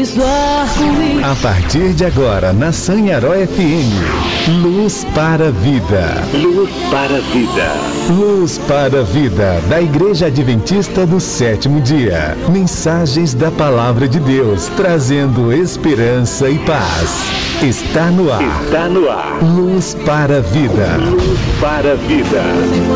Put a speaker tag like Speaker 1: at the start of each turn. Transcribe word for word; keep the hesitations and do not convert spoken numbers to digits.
Speaker 1: cores do arco-íris.
Speaker 2: A partir de agora, na Sanharó F M, Luz para a Vida.
Speaker 3: Luz para a Vida.
Speaker 2: Luz para a Vida, da Igreja Adventista do Sétimo Dia. Mensagens da Palavra de Deus, trazendo esperança e paz. Está no ar.
Speaker 3: Está no ar.
Speaker 2: Luz para a Vida.
Speaker 3: Luz para a Vida.